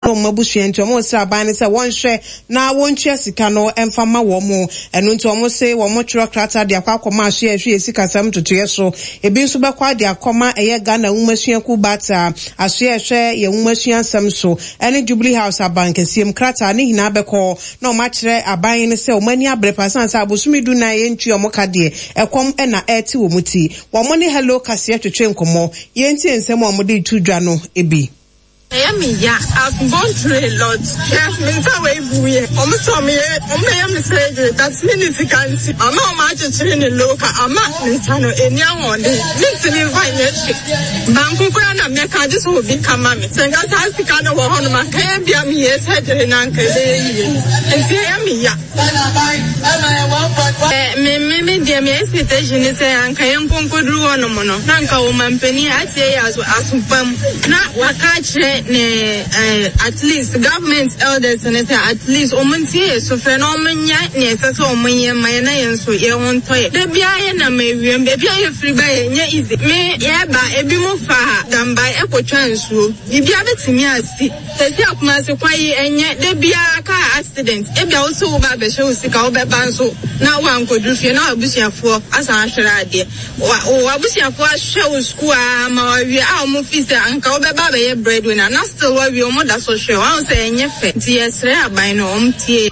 mabusua nti omo se aban ne se wonhwe na wontua sika no emfa ma wo mo eno nti omo se wo mo twro krata de akwa ahwe ahwe sika sam totoye so ebi nso bekwa de akoma eye Ghana nwumasua ku bata ahwe ahwe ye nwumasua sam so ene Jubilee House abankesiem krata ne hina beko na o ma kire aban ne se o mani abre pasan sa abosumidu na ye ntua mo kade ekom na eti wo muti wo mo ne hello kase twetwe nkomo ye nti ensem o mo de tudwa no ebi I've gone through a lot. That's significant. I'm not much training local. I'm not in young one. Bankukura America just will become mammy. So that's how the kind of one man can be a year's head and uncle. And maybe the expectation is a uncle Punkudu on a mono. Nanka woman penny, I say as not what I at least government elders and at least omuntie so phenomenon ne so omunye mayana so ye won toy de bia na mawiem be bia free by nya easy me ye ba ebi mu fa damba ekotwa nsuo bibia betimi asi tesi akuma se kwai enye de bia ka accident e bia wo so ba be hwe sika wo be ban so na wan kodu fie na abusiafo asan ahwere ade wo abusiafo ahwe school ma wa wi a mo fi se anka wo be ba be ye breadwinner na still what we omo da so hwe wan say enye fe ti esre aban no omtie